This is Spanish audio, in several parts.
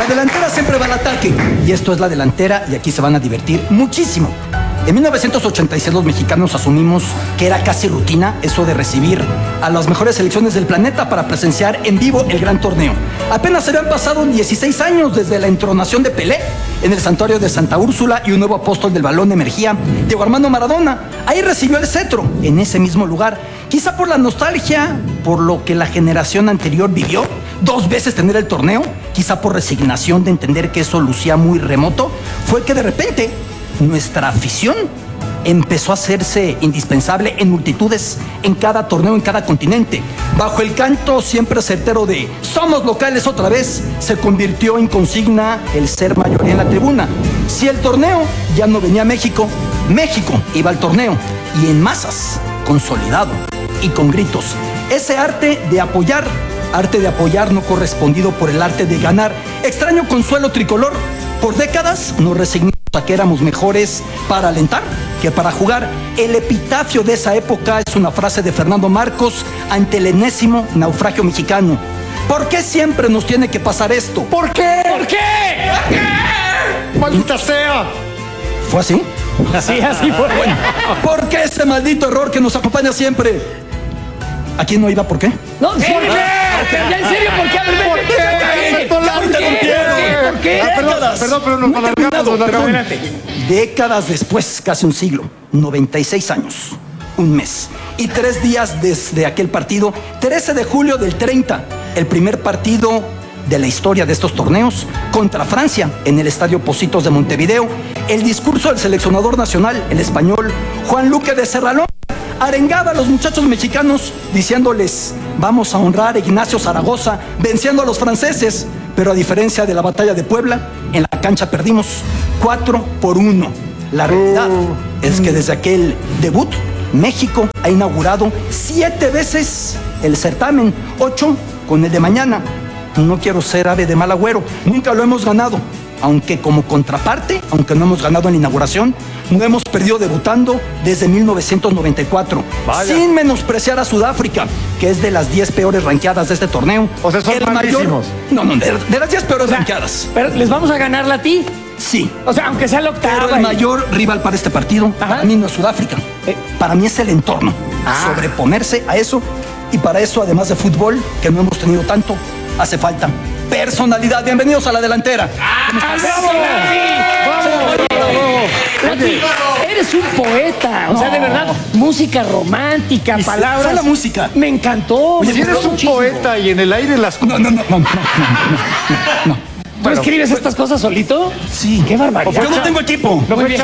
La delantera siempre va al ataque. Y esto es La Delantera y aquí se van a divertir muchísimo. En 1986 los mexicanos asumimos que era casi rutina eso de recibir a las mejores selecciones del planeta para presenciar en vivo el gran torneo. Apenas se habían pasado 16 años desde la entronación de Pelé en el santuario de Santa Úrsula y un nuevo apóstol del balón emergía, Diego Armando Maradona. Ahí recibió el cetro, en ese mismo lugar. Quizá por la nostalgia, por lo que la generación anterior vivió, 2 veces tener el torneo, quizá por resignación de entender que eso lucía muy remoto, fue que de repente nuestra afición empezó a hacerse indispensable en multitudes, en cada torneo, en cada continente. Bajo el canto siempre certero de "somos locales otra vez", se convirtió en consigna el ser mayoría en la tribuna. Si el torneo ya no venía a México, México iba al torneo, y en masas, consolidado y con gritos. Ese arte de apoyar no correspondido por el arte de ganar. Extraño consuelo tricolor. Por décadas nos resignamos a que éramos mejores para alentar que para jugar. El epitafio de esa época es una frase de Fernando Marcos ante el enésimo naufragio mexicano. ¿Por qué siempre nos tiene que pasar esto? ¿Por qué? ¿Por qué? ¿Por qué? ¡Maldita sea! ¿Fue así? Sí, así fue. Bueno, ¿por qué ese maldito error que nos acompaña siempre? ¿A quién no iba? ¿Por qué? No, ¿por qué? Ya en serio, ¿por qué? A ver, ¿Por qué? ¿Por qué? Perdón, pero nos alargamos. Décadas después, casi un siglo, 96 años, un mes y 3 días desde aquel partido, 13 de julio del 30, el primer partido de la historia de estos torneos contra Francia en el Estadio Pocitos de Montevideo. El discurso del seleccionador nacional, el español Juan Luque de Serralón, arengaba a los muchachos mexicanos diciéndoles: vamos a honrar a Ignacio Zaragoza venciendo a los franceses. Pero a diferencia de la batalla de Puebla, en la cancha perdimos 4-1. La realidad es que desde aquel debut, México ha inaugurado 7 veces el certamen, 8 con el de mañana. No quiero ser ave de mal agüero, nunca lo hemos ganado. Aunque como contraparte, aunque no hemos ganado en la inauguración, no hemos perdido debutando desde 1994. Vaya. Sin menospreciar a Sudáfrica, que es de las 10 peores ranqueadas de este torneo. O sea, son malísimos. No, de las 10 peores ranqueadas. ¿Pero les vamos a ganar a ti? Sí. O sea, aunque sea la octava. Pero el mayor rival para este partido, para mí no es Sudáfrica. Para mí es el entorno. Sobreponerse a eso. Y para eso, además de fútbol, que no hemos tenido tanto, hace falta personalidad. Bienvenidos a La Delantera. ¡Bravo! Lati, eres un poeta. O sea, de verdad, música romántica, palabras. Fue la música. Me encantó. Si eres un poeta y en el aire las... No. ¿Tú escribes estas cosas solito? Sí. ¡Qué barbaridad! Yo no tengo equipo. Muy bien.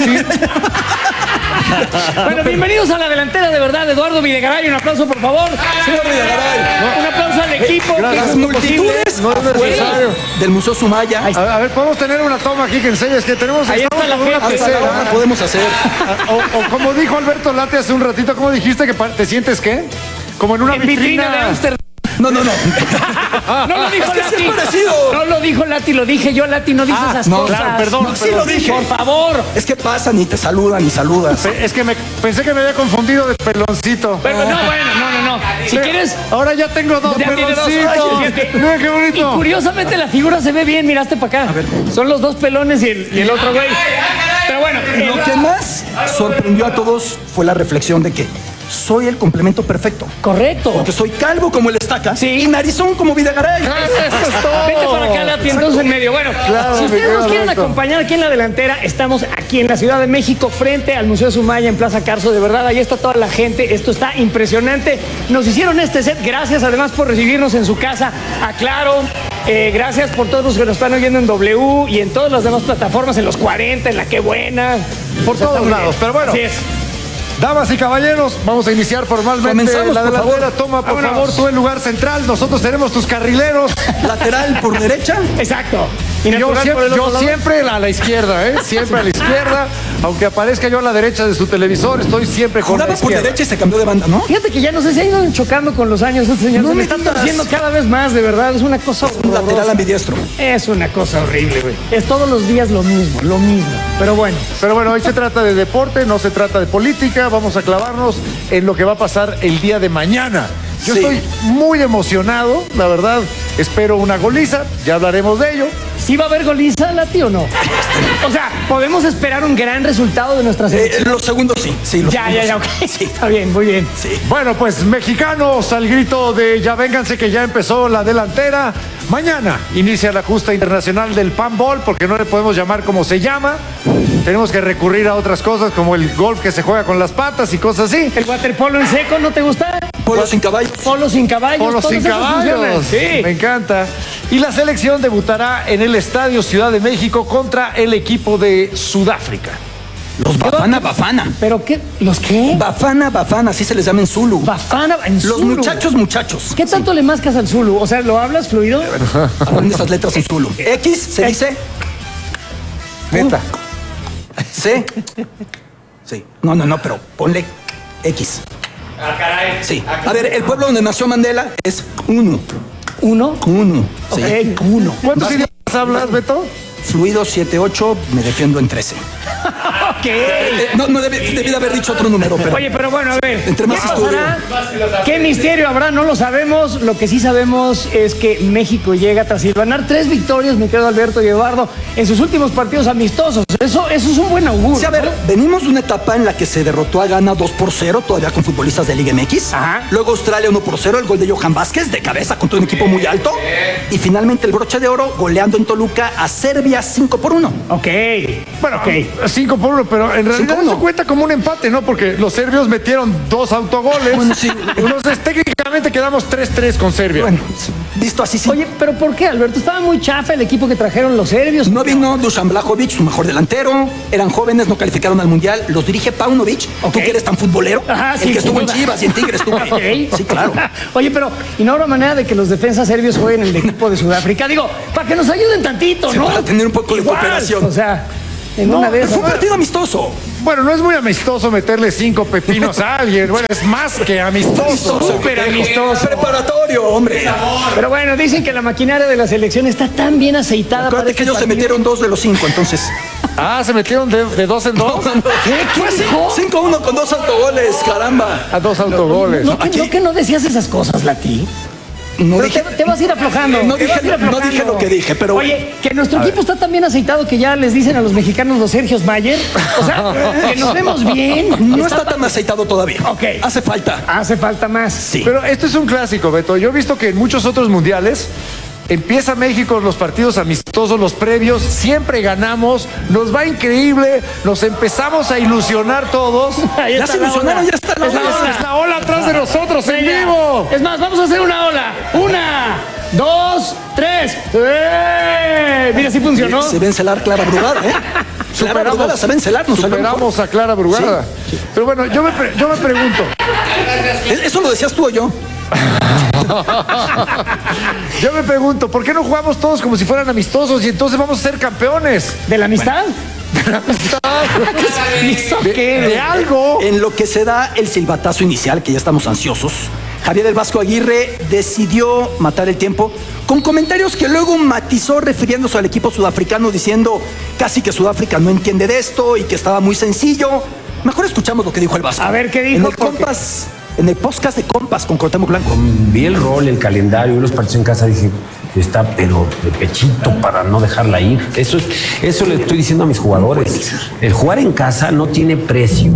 Bueno, bienvenidos a La Delantera, de verdad, Eduardo Videgaray. Un aplauso, por favor. Señor Videgaray. Un aplauso al equipo. Las multitudes No es necesario. del Museo Sumaya. A ver, podemos tener una toma aquí que enseñes que tenemos. Ahí está la con una gente. Hasta pecera. ahora podemos hacer. O como dijo Alberto Late hace un ratito, ¿cómo dijiste que te sientes qué? Como en una En vitrina de vitrina. Amsterdam. No. No lo dijo Es que sí Lati. es parecido. No lo dijo Lati, lo dije yo. Lati no dice esas no, cosas. claro, perdón, No, sí lo dije. Por favor. Es que pasan y te saludan y saludas. Es que pensé que me había confundido de peloncito. Pero no, bueno, no. Si quieres... Ahora ya tengo 2 Ya tiene dos. peloncitos. Ay, fíjate. Mira qué Y bonito. curiosamente la figura se ve bien, miraste para acá. Son los 2 pelones y el otro güey. Pero bueno, Lo que más sorprendió a todos fue la reflexión de que soy el complemento perfecto. correcto. Porque soy calvo como el Estaca Sí. y narizón como Videgaray. Eso es todo. Vete para acá, Lati, entonces en medio. Bueno, Claro, si mi ustedes querido nos quieren Alberto. acompañar aquí en La Delantera, estamos aquí en la Ciudad de México, frente al Museo Sumaya, en Plaza Carso. De verdad, ahí está toda la gente. Esto está impresionante. Nos hicieron este set. Gracias, además, por recibirnos en su casa. Aclaro. Gracias por todos los que nos están oyendo en W y en todas las demás plataformas, en los 40, en la Que Buena. Por todos está muy lados, bien. pero bueno. Así es. Damas y caballeros, vamos a iniciar formalmente Comenzamos, la por delantera. favor. Toma, por Vámonos. favor, tú el lugar central. Nosotros seremos tus carrileros. Lateral por derecha. Exacto. Y Yo natural por el otro lado. siempre a la izquierda, ¿eh? Siempre a la izquierda. Aunque aparezca yo a la derecha de su televisor, estoy siempre con la Juraba por izquierda. derecha y se cambió de banda, ¿no? Fíjate que ya no sé si ha ido chocando con los años este señor. No Se me me está digas. torciendo cada vez más, de verdad. Es una cosa Un lateral horrorosa. ambidiestro. Es una cosa horrible, güey. Es todos los días lo mismo. Pero bueno. Pero bueno, hoy se trata de deporte, no se trata de política. Vamos a clavarnos en lo que va a pasar el día de mañana. Yo Sí. estoy muy emocionado, la verdad. Espero una goliza, ya hablaremos de ello. ¿Sí va a haber goliza, Lati, o no? O sea, ¿podemos esperar un gran resultado de nuestra selección? Los segundos sí. Ya, ok. Sí, está bien, muy bien. Sí. Bueno, pues mexicanos al grito de ya vénganse que ya empezó la delantera. Mañana inicia la justa internacional del panball porque no le podemos llamar como se llama. Tenemos que recurrir a otras cosas como el golf que se juega con las patas y cosas así. ¿El waterpolo en seco no te gusta? Polo sin caballos. Polo sin caballos. Polo todos sin esos funcionan. caballos. Sí. Me encanta. Y la selección debutará en el Estadio Ciudad de México contra el equipo de Sudáfrica. Los Bafana. ¿Pero qué? ¿Los qué? Bafana, así se les llama en Zulu. Bafana en Los Zulu. muchachos. ¿Qué tanto le mascas al Zulu? O sea, ¿lo hablas fluido? Aprende esas letras en Zulu. X se dice Neta. C. Sí. No, pero ponle X. Ah, caray. Sí. A ver, el pueblo donde nació Mandela es uno. ¿Uno? Sí. Ok. Uno. ¿Cuántos Vas- idiomas hablas, Beto? Fluido 7-8, me defiendo en 13. Ok. No debí de haber dicho otro número, pero. Oye, pero bueno, a ver, Entre más ¿qué pasará? ¿Qué misterio habrá? No lo sabemos. Lo que sí sabemos es que México llega tras ganar 3 victorias, mi querido Alberto y Eduardo, en sus últimos partidos amistosos. Eso es un buen augurio. Sí, a ver, venimos de una etapa en la que se derrotó a Ghana 2-0, todavía con futbolistas de Liga MX. Ajá. Luego Australia 1-0, el gol de Johan Vázquez de cabeza contra un equipo muy alto. Y finalmente el broche de oro, goleando en Toluca a Serbia 5-1. Ok. Bueno, Ok. 5-1, pero en realidad 5-1. eso cuenta como un empate, ¿no? Porque los serbios metieron 2 autogoles. Bueno, sí. Entonces, técnicamente quedamos 3-3 con Serbia. Bueno, visto así, sí. Oye, pero ¿por qué, Alberto? Estaba muy chafa el equipo que trajeron los serbios. No vino Dusan Blajovic, su mejor delantero. Eran jóvenes, no calificaron al Mundial. Los dirige Paunovic. Ok. Tú que eres tan futbolero. Ajá, sí, el que estuvo sin en duda. Chivas y en Tigres. Tú. Ok. Sí, claro. Oye, pero ¿y no habrá manera de que los defensas serbios jueguen en el equipo de Sudáfrica? Digo, para que nos ayuden tantito, Sí, ¿no? para tener un poco de cooperación. O sea, en No, una de Fue esas. un partido amistoso. Bueno, no es muy amistoso meterle 5 pepinos a alguien. Bueno, es más que amistoso. Súper amistoso. Preparatorio, hombre. Pero bueno, dicen que la maquinaria de la selección está tan bien aceitada. Acuérdate que ellos se metieron 2 de los 5, entonces. Ah, se metieron de 2 en 2. ¿Qué dijo? 5-1 con 2 autogoles, caramba. A 2 autogoles. No, que no decías esas cosas, Lati. No Pero dije, te vas a ir aflojando. No te vas a ir dije- no aflojando. dije lo que dije, pero Oye, que nuestro equipo está tan bien aceitado que ya les dicen a los mexicanos los Sergios Mayer. O sea, que nos vemos bien. no está tan aceitado todavía. Ok. Hace falta. Hace falta más. Sí. Pero esto es un clásico, Beto. Yo he visto que en muchos otros mundiales empieza México los partidos amistosos, los previos, siempre ganamos, nos va increíble, nos empezamos a ilusionar todos. Ahí Ya está se la ilusionaron, ola. ya está la Es ola. Es la ola atrás de nosotros en Venga. vivo. Es más, vamos a hacer una ola. 1, 2, 3. ¡Eh! Mira, sí funcionó. Se ve encelar Clara Brugada, ¿eh? Clara Brugada se ve encelar, nos salió mejor. Superamos a Clara Brugada. Pero bueno, yo me pregunto, ¿Eso lo decías tú o yo? ¿por qué no jugamos todos como si fueran amistosos y entonces vamos a ser campeones? ¿De la amistad? ¿Eso qué? De algo. En lo que se da el silbatazo inicial, que ya estamos ansiosos, Javier del Vasco Aguirre decidió matar el tiempo con comentarios que luego matizó refiriéndose al equipo sudafricano diciendo casi que Sudáfrica no entiende de esto y que estaba muy sencillo. Mejor escuchamos lo que dijo el Vasco. A ver, ¿qué dijo? En el Porque- Compas, en el podcast de Compas con Cuauhtémoc Blanco. Vi el rol, el calendario, vi los partidos en casa, dije, está pero de pechito para no dejarla ir. Eso le estoy diciendo a mis jugadores. El jugar en casa no tiene precio.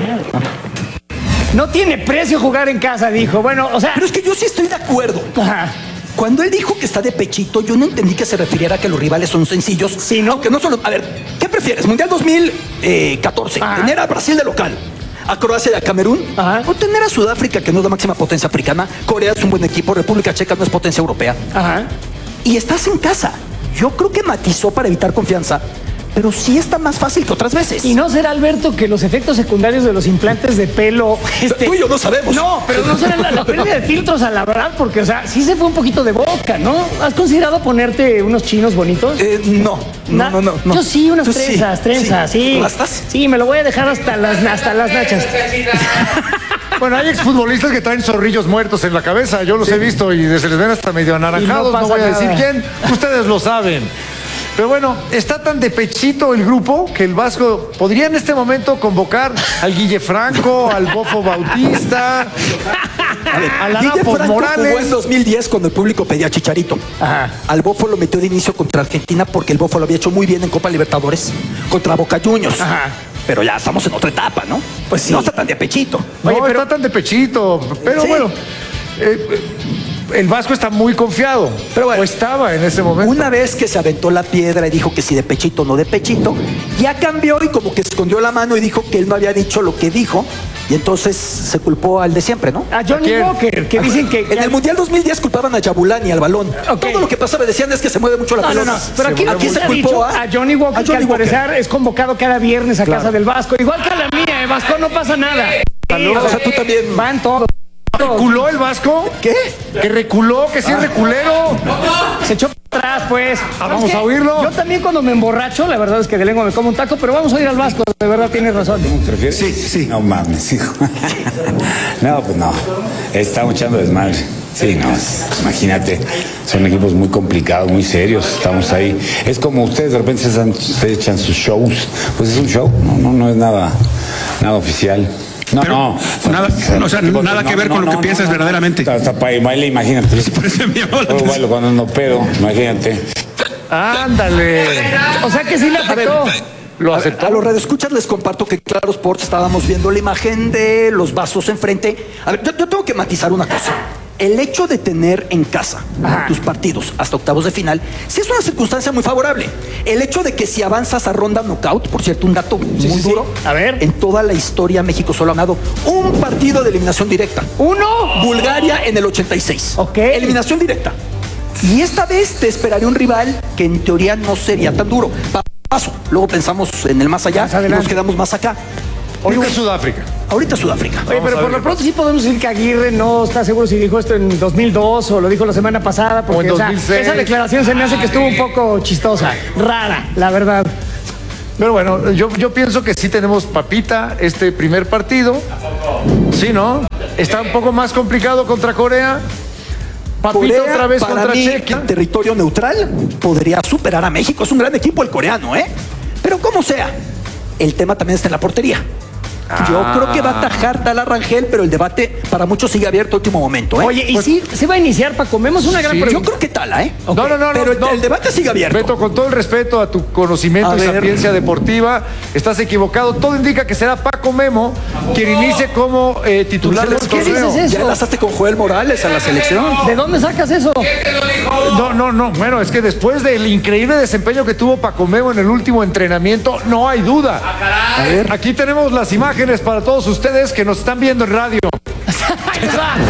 No tiene precio jugar en casa, dijo. Bueno, o sea. Pero es que yo sí estoy de acuerdo. Ajá. Cuando él dijo que está de pechito, yo no entendí que se refiriera a que los rivales son sencillos. Sí, ¿no? Aunque no solo. A ver, ¿qué prefieres? Mundial 2014. Ajá. Tener a Brasil de local, a Croacia y a Camerún. Ajá. O tener a Sudáfrica, que no es la máxima potencia africana. Corea es un buen equipo. República Checa no es potencia europea. Ajá. Y estás en casa. Yo creo que matizó para evitar confianza. Pero sí está más fácil que otras veces. ¿Y no será, Alberto, que los efectos secundarios de los implantes de pelo... Tú y yo no sabemos. No, pero no será la pérdida de filtros al hablar, porque, o sea, sí se fue un poquito de boca, ¿no? ¿Has considerado ponerte unos chinos bonitos? No. No. Yo sí, unas Tú sí, trenzas, sí. ¿Rastas? Sí, me lo voy a dejar hasta las nachas. Bueno, hay exfutbolistas que traen zorrillos muertos en la cabeza. Yo los he visto y se les ven hasta medio anaranjados. Y no No, pasa voy a decir nada. quién. Ustedes lo saben. Pero bueno, está tan de pechito el grupo que el Vasco podría en este momento convocar al Guille Franco, al Bofo Bautista, al Guille Adolfo Franco jugó en Morales. 2010 cuando el público pedía a Chicharito. Ajá. Al Bofo lo metió de inicio contra Argentina porque el Bofo lo había hecho muy bien en Copa Libertadores contra Boca Juniors. Ajá. Pero ya estamos en otra etapa, ¿no? Pues sí. No está tan de pechito. No, Oye, pero- está tan de pechito. Pero Sí. bueno, el Vasco está muy confiado. Pero bueno. O estaba en ese momento. Una vez que se aventó la piedra y dijo que si de pechito o no de pechito, ya cambió y como que escondió la mano y dijo que él no había dicho lo que dijo. Y entonces se culpó al de siempre, ¿no? A Johnny quién? Walker, que dicen que... En el Mundial 2010 culpaban a Yabulani al balón. Ok. Todo lo que pasaba decían es que se mueve mucho la No, no, pelota. no. Pero aquí, Aquí se se ha dicho culpó a Johnny Walker, que al parecer es convocado cada viernes a casa del Vasco. Igual que a la mía, Vasco, no pasa nada. O sea, tú también. Van todos. ¿Reculó el Vasco? ¿Qué? ¿Que reculó? ¿Que sí es reculero? Se echó para atrás, pues. Vamos ¿Sabes a qué? oírlo. Yo también cuando me emborracho, la verdad es que de lengua me como un taco, pero vamos a ir al Vasco, de verdad tienes razón. ¿Te refieres? Sí. No mames, hijo. No, pues no. Estamos echando desmadre. Sí, no, imagínate, son equipos muy complicados, muy serios, estamos ahí. Es como ustedes de repente se echan sus shows, pues es un show, no es nada oficial. Pero nada que ver con lo que piensas verdaderamente. Hasta para baile, imagínate. Por eso me llamó la Yo bailo cuando ando pedo, imagínate. Ándale. O sea que sí le afectó. Lo A aceptó. los radioescuchas les comparto que en Claro Sports estábamos viendo la imagen de los vasos enfrente. A ver, yo tengo que matizar una cosa. El hecho de tener en casa tus partidos hasta octavos de final, sí es una circunstancia muy favorable. El hecho de que si avanzas a ronda knockout, por cierto, un dato muy duro. A ver. En toda la historia México solo ha ganado un partido de eliminación directa. Uno. Bulgaria en el 86. Ok. Eliminación directa. Y esta vez te esperaría un rival que en teoría no sería tan duro. Paso. Luego pensamos en el más allá Más y adelante. nos quedamos más acá. Ahorita es Sudáfrica. Ahorita Sudáfrica. Oye, pero por lo pronto sí podemos decir que Aguirre no está seguro si dijo esto en 2002 o lo dijo la semana pasada, porque O en o sea, 2006. esa declaración se me hace que estuvo un poco chistosa, rara, la verdad. Pero bueno, yo pienso que sí tenemos papita este primer partido. Sí, ¿no? Está un poco más complicado contra Corea. Papita Corea, otra vez para contra mí, Chequia. en territorio neutral, podría superar a México. Es un gran equipo el coreano, ¿eh? Pero como sea, el tema también está en la portería. Yo creo que va a atajar Tal Rangel, pero el debate para muchos sigue abierto a último momento, ¿eh? Oye, ¿y si se va a iniciar, Paco? Vemos una gran yo pregunta. creo que Tala, ¿eh? No, Pero no. el debate sigue abierto. Beto, con todo el respeto a tu conocimiento A y ver. sapiencia deportiva, estás equivocado. Todo indica que será Paco Memo quien inicie como titular del ¿Qué ¿Qué torneo. dices eso? Ya enlazaste con Joel Morales a la selección. ¿De dónde sacas eso? No. Bueno, es que después del increíble desempeño que tuvo Paco Memo en el último entrenamiento, no hay duda. A ver. Aquí tenemos las imágenes para todos ustedes que nos están viendo en radio. Ahí les va.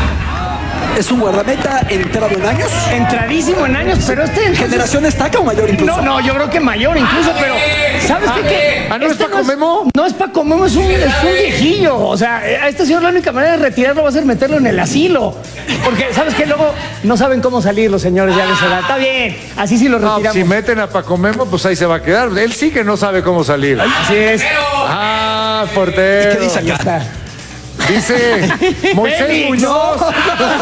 Es un guardameta entrado en años. Entradísimo en años, pero este entonces- ¿Generación estaca o mayor incluso? No, yo creo que mayor incluso, pero ¿sabes qué? ¿no es Paco Memo? No es Paco Memo, es un viejillo. O sea, a este señor la única manera de retirarlo va a ser meterlo en el asilo. Porque, ¿sabes qué? Luego no saben cómo salir los señores ya de esa edad. Está bien, así sí lo No, retiramos. si meten a Paco Memo, pues ahí se va a quedar. Él sí que no sabe cómo salir. Así es. Ah, portero. ¿Qué dice Ahí acá? está. Dice Moisés Félix, Muñoz. no.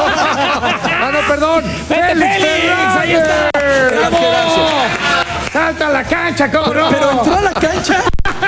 Ah, no, perdón. Vete, Félix, ahí está. Fernández. ¡Bravo! Salta a la cancha, cabrón. Pero entró a la cancha.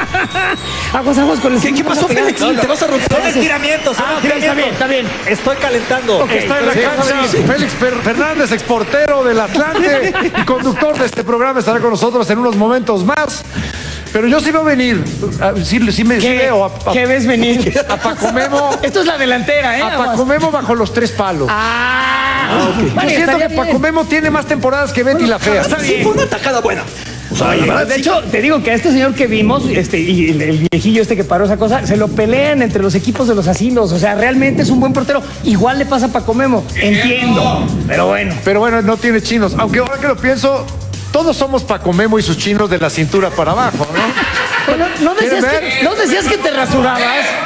Aguas con el ¿Qué pasó, Félix? ¿Te vas a romper? Son estiramientos, son estiramientos. Está bien. Estoy calentando. Ok. Está en la Sí, cancha sí. Félix Fernández, exportero del Atlante y conductor de este programa, estará con nosotros en unos momentos más. Pero yo sí veo venir, sí veo ¿Qué ves venir? a Paco Memo, Esto es la delantera, ¿eh? a Paco Memo bajo los tres palos. Vale, Yo siento estaría que Paco bien. Memo tiene más temporadas que Betty la Fea. está Sí, bien. fue una tajada buena. O sea, la verdad, De sí. hecho, te digo que a este señor que vimos, y el viejillo este que paró esa cosa, se lo pelean entre los equipos de los asilos. O sea, realmente es un buen portero. Igual le pasa a Paco Memo. Entiendo. Pero bueno. Pero bueno, no tiene chinos. Aunque ahora que lo pienso, todos somos Paco Memo y sus chinos de la cintura para abajo, ¿no? Bueno, ¿Quieren ver? ¿no decías que te rasurabas?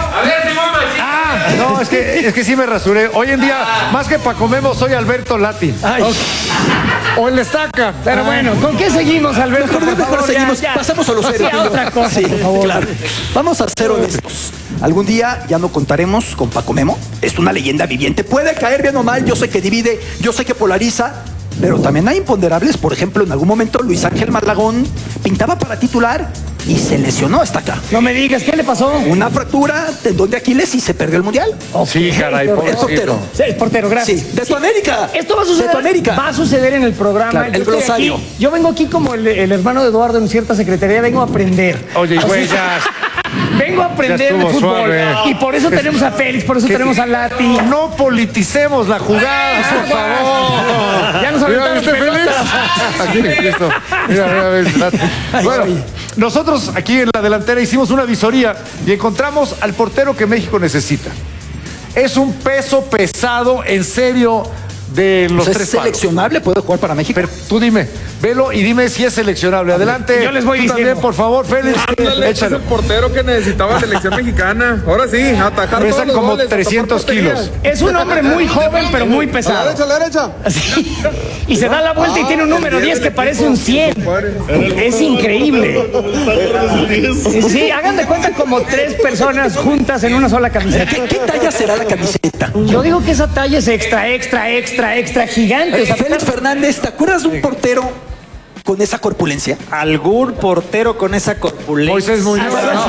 No, es que sí me rasuré. Hoy en día, más que Paco Memo, soy Alberto Lati. O el Estaca. Pero bueno, ¿con qué seguimos, Alberto? Por Mejor favor, seguimos. ya. Pasemos a lo serio. Sí, a otra cosa, Sí, por favor. claro. Vamos a ser honestos. Algún día ya no contaremos con Paco Memo. Es una leyenda viviente. Puede caer bien o mal. Yo sé que divide, yo sé que polariza. Pero también hay imponderables. Por ejemplo, en algún momento Luis Ángel Malagón pintaba para titular y se lesionó hasta acá. No me digas, ¿qué le pasó? Una fractura, tendón de Aquiles y se perdió el Mundial. Sí, caray, qué horror. El portero. Sí, es portero, gracias. Sí, de tu América. Esto va a suceder. De tu América. Va a suceder en el programa. Claro, el estoy glosario. aquí, yo vengo aquí como el hermano de Eduardo en cierta secretaría, vengo a aprender. Oye, güey, ya. Vengo a aprender Ya de estuvo fútbol. suave. Y por eso tenemos a Félix, por eso tenemos a Lati. No politicemos la jugada, por favor. Ya nos Mira, aventaron ¿viste, Félix? pelotas. Aquí, listo. Mira, date. Bueno, nosotros aquí en la delantera hicimos una visoría y encontramos al portero que México necesita. Es un peso pesado, en serio, de los ¿Es tres palos. seleccionable? ¿Puede jugar para México? Pero tú dime, velo y dime si es seleccionable. Adelante. Yo les voy tú diciendo. también, por favor, Félix. Ándale, es Échalo. el portero que necesitaba selección mexicana. Ahora sí, atajar Pesa todos los como goles, 300 tapar porterías. kilos. Es un hombre muy joven, pero muy A la pesado. derecha, a la derecha. Sí. Y se da la vuelta y tiene un número 10 que parece un 100. Es increíble. Sí, hagan de cuenta como 3 personas juntas en una sola camiseta. ¿Qué talla será la camiseta? Yo digo que esa talla es extra gigante. O sea, Félix Fernández, ¿te acuerdas de un portero con esa corpulencia? Algún portero con esa corpulencia. Moisés Muñoz.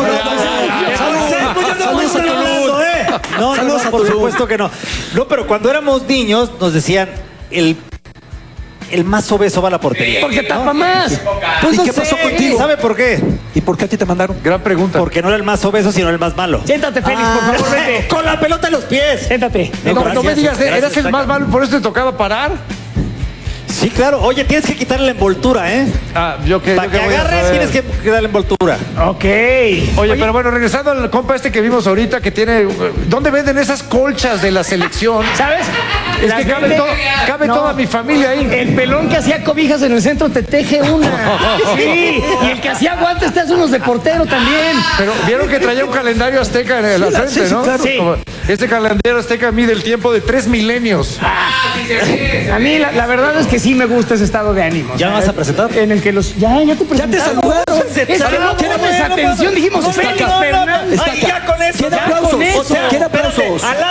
No, por supuesto que no. No, pero cuando éramos niños nos decían el más obeso va a la portería. porque tapa más. Pues ¿Y no qué sé, pasó contigo? ¿Sabe por qué? ¿Y por qué a ti te mandaron? Gran pregunta. Porque no era el más obeso, sino el más malo. Siéntate, Félix, por favor, vete. Con la pelota en los pies. Siéntate. No me digas, gracias, eras el más malo, por eso te tocaba parar. Sí, claro. Oye, tienes que quitarle la envoltura, ¿eh? Ah, yo qué. Para yo que qué voy a agarres saber. tienes que quitarle la envoltura. Ok. Oye, pero bueno, regresando al compa este que vimos ahorita que tiene. ¿Dónde venden esas colchas de la selección? ¿Sabes? Es La que gente- cabe No. toda mi familia ahí. El pelón que hacía cobijas en el centro te teje una. Sí. Y el que hacía guantes te hace unos de portero también. Pero vieron que traía un calendario azteca en la frente, sí, ¿no? claro. Sí. Como- Este calendario azteca mide el tiempo de 3 milenios. A mí la verdad es que sí me gusta ese estado de ánimo. ¿Ya me vas a presentar? En el que los... Ya te presentaron. saludaron. Es que no pones atención. Dijimos Félix Fernández. Ay, ya con eso. ¿Quiere ya aplausos? con eso. ¿Quiere aplausos? Al lado